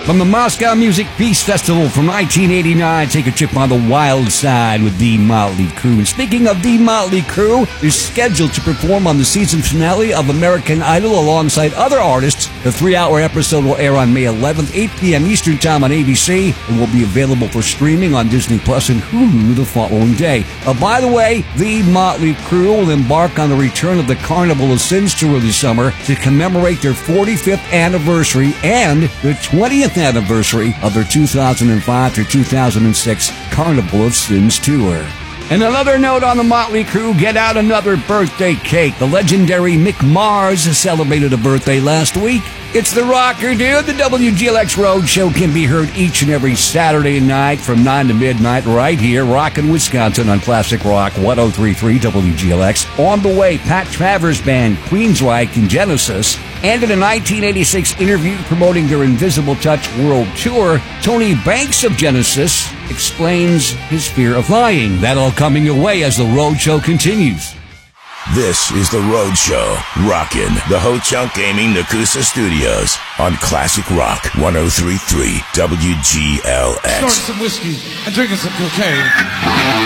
From the Moscow Music Peace Festival from 1989, take a trip on the wild side with The Motley Crue. And speaking of The Motley Crue, they're scheduled to perform on the season finale of American Idol alongside other artists. The 3-hour episode will air on May 11th, 8 p.m. Eastern Time on ABC, and will be available for streaming on Disney Plus and Hulu the following day. By the way, The Motley Crue will embark on the return of the Carnival of Sins tour this summer to commemorate their 45th anniversary and their 20th anniversary of their 2005 to 2006 Carnival of Sins tour. And another note on the Motley Crue, get out another birthday cake. The legendary Mick Mars celebrated a birthday last week. It's the rocker dude. The WGLX Road Show can be heard each and every Saturday night from 9 to midnight right here, rockin' Wisconsin on Classic Rock 103.3 WGLX. On the way, Pat Travers Band, Queensryche, and Genesis. And in a 1986 interview promoting their Invisible Touch World Tour, Tony Banks of Genesis explains his fear of flying. That all coming your way as the Road Show continues. This is the Road Show, rockin' the Ho-Chunk Gaming Nakusa Studios on Classic Rock 103.3 WGLX. Snorting some whiskey and drinking some cocaine.